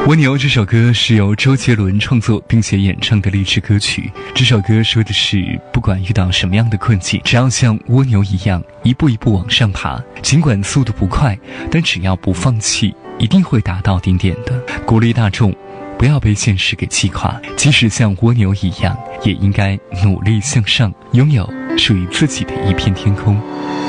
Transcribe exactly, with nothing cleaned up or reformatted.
蜗牛这首歌是由周杰伦创作并且演唱的励志歌曲。这首歌说的是，不管遇到什么样的困境，只要像蜗牛一样一步一步往上爬，尽管速度不快，但只要不放弃，一定会达到顶点的。鼓励大众不要被现实给击垮，即使像蜗牛一样，也应该努力向上，拥有属于自己的一片天空。